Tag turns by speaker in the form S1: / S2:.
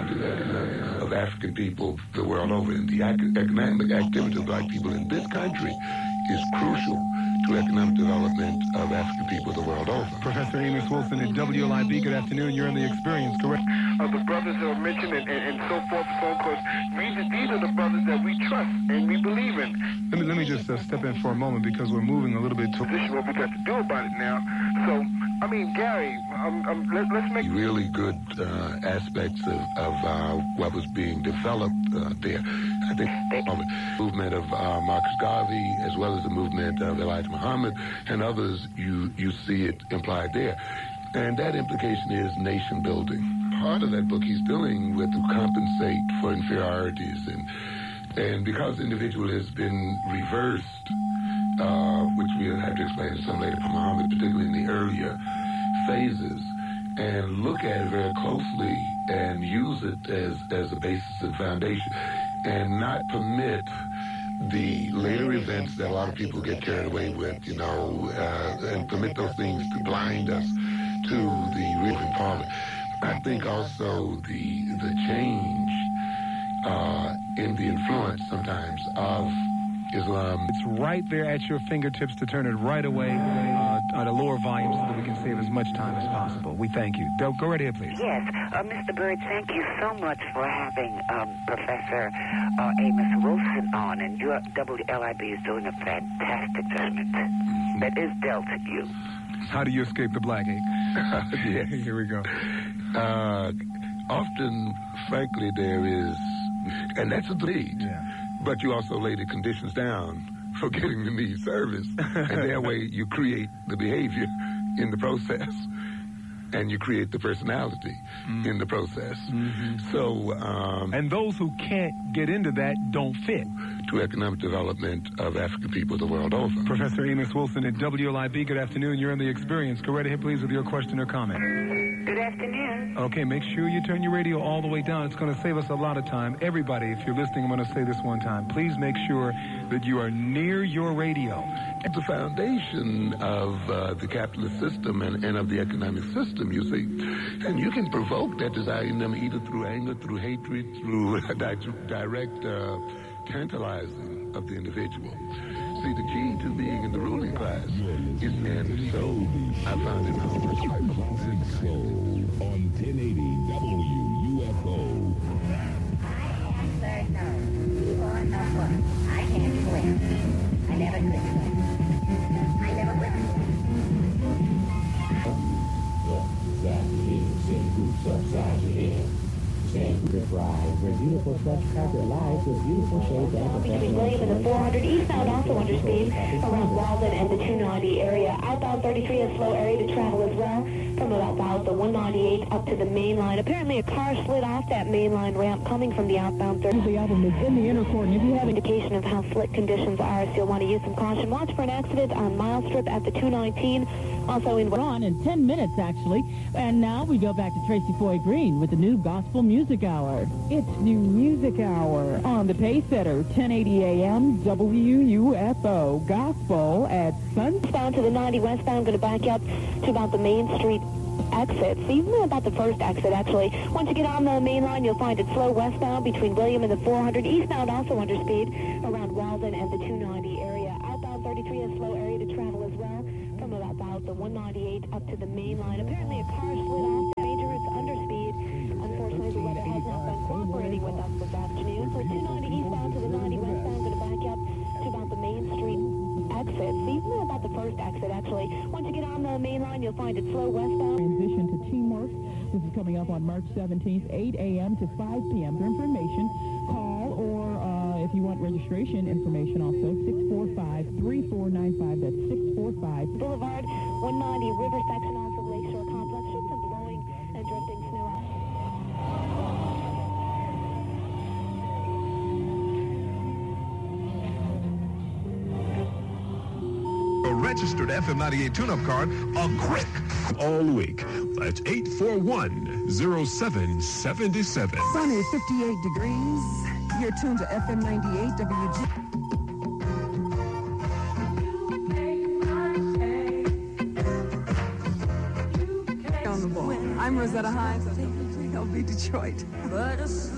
S1: to the economics of African people the world over. And the economic activity of black people in this country is crucial to economic development of African people the world over.
S2: Professor Amos Wilson at WLIB, good afternoon. You're in the experience, correct?
S3: The brothers that are mentioned and so forth and so forth, these are the brothers that we trust and we believe in.
S2: Let me just step in for a moment because we're moving a little bit to...
S3: This is what we got to do about it now. So, I mean, Gary, let's make...
S1: Really good aspects of what was being developed there. I think the movement of Marcus Garvey, as well as the movement of Elijah Muhammad and others, you see it implied there. And that implication is nation building. Part of that book he's dealing with to compensate for inferiorities. And because the individual has been reversed, which we'll have to explain some later from Muhammad, particularly in the earlier phases, and look at it very closely and use it as a basis and foundation, and not permit the later events that a lot of people get carried away with, and permit those things to blind us to the real empowerment. I think also the change in the influence sometimes of Islam.
S2: It's right there at your fingertips to turn it right away on a lower volume so that we can save as much time as possible. We thank you. Go right ahead, please.
S4: Yes. Mr. Bird, thank you so much for having Professor Amos Wilson on, and your WLIB is doing a fantastic judgment that is dealt at you.
S2: How do you escape the black ink?
S1: Yes.
S2: Here we go.
S1: Often, frankly, there is, and that's a lead.
S2: Yeah.
S1: But you also lay the conditions down for getting the need service. And that way you create the behavior in the process. And you create the personality in the process.
S2: Mm-hmm.
S1: So...
S2: and those who can't get into that don't fit.
S1: To economic development of African people the world over.
S2: Professor Amos Wilson at WLIB, good afternoon. You're in the experience. Go right ahead, please, with your question or comment.
S4: Good afternoon.
S2: Okay, make sure you turn your radio all the way down. It's going to save us a lot of time. Everybody, if you're listening, I'm going to say this one time. Please make sure that you are near your radio.
S1: It's the foundation of the capitalist system and of the economic system, you see. And you can provoke that desire in them either through anger, through hatred, through direct tantalizing of the individual. See, the key to being in the ruling class is and so I found it
S5: Classic Soul on 1080 WUFO.
S6: I answer no. Or no one. I can't swim. I never could swim. I never will.
S5: Side your head, send groups upside your head.
S7: Where beautiful fresh carpet lies with beautiful shades and
S8: Between William and the 400 eastbound also under speed around Walden and the 290 area. Outbound 33 a slow area to travel as well from about the 198 up to the main line. Apparently a car slid off that main line ramp coming from the outbound 30.
S7: The album is in the inner court, and if you have
S8: indication of how slick conditions are, so you'll want to use some caution. Watch for an accident on Mile Strip at the 219. Also in...
S7: We're on in 10 minutes, actually. And now we go back to Tracy Foy Green with the new Gospel Music Hour. It's New Music Hour on the Pacesetter, 1080 AM, WUFO. Gospel at sunset.
S8: Bound to the 90 westbound, going to back up to about the Main Street exit. So even about the first exit, actually. Once you get on the main line, you'll find it slow westbound between William and the 400. Eastbound also under speed around Walden and the 290 area. Outbound 33 a slow area to travel as well from about the 198 up to the main line. Apparently a car slid off that major. It's under speed. Unfortunately, the weather has not been cooperating with us this afternoon. So 290 eastbound to the 90 westbound, going to back up to about the Main Street exit. So even about the first exit, actually. Once you get on the main line, you'll find it slow westbound.
S7: Transition to Teamwork. This is coming up on March 17th, 8 a.m. to 5 p.m. For information, call or if you want registration information also, 645-3495. That's 645.
S8: Boulevard, 190 River section, also Lakeshore Complex. Just some blowing and drifting snow out.
S9: A registered FM 98 tune-up card, a quick all week. That's 841-0777.
S10: Sunny, 58 degrees. You're tuned to FM 98 WG. I'm Rosetta Hines. WLB Detroit.